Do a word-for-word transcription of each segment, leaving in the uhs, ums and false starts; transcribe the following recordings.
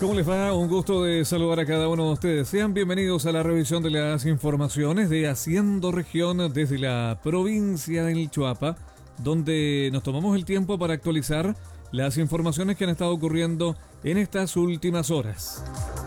¿Cómo les va? Un gusto de saludar a cada uno de ustedes. Sean bienvenidos a la revisión de las informaciones de Haciendo Región desde la provincia del Choapa, donde nos tomamos el tiempo para actualizar las informaciones que han estado ocurriendo en estas últimas horas.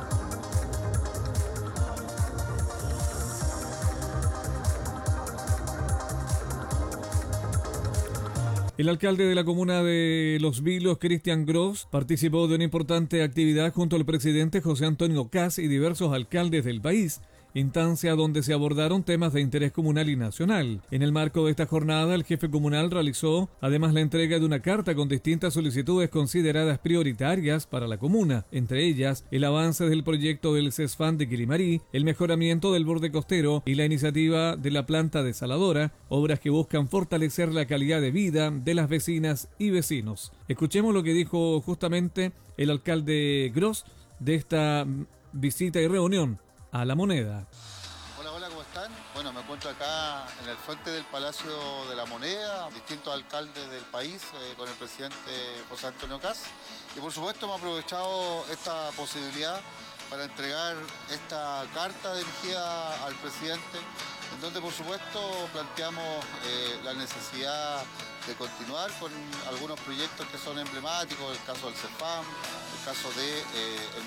El alcalde de la comuna de Los Vilos, Cristian Gross, participó de una importante actividad junto al presidente José Antonio Kast y diversos alcaldes del país, instancia donde se abordaron temas de interés comunal y nacional. En el marco de esta jornada, el jefe comunal realizó además la entrega de una carta con distintas solicitudes consideradas prioritarias para la comuna, entre ellas el avance del proyecto del CESFAM de Quilimarí, el mejoramiento del borde costero y la iniciativa de la planta desaladora, obras que buscan fortalecer la calidad de vida de las vecinas y vecinos. Escuchemos lo que dijo justamente el alcalde Gross de esta visita y reunión a La Moneda. Hola, hola, ¿cómo están? Bueno, me encuentro acá en el frente del Palacio de la Moneda, distintos alcaldes del país, eh, con el presidente José Antonio Kast. Y por supuesto hemos aprovechado esta posibilidad para entregar esta carta dirigida al presidente, en donde por supuesto planteamos eh, la necesidad de continuar con algunos proyectos que son emblemáticos, el caso del CESFAM, el caso del de, eh,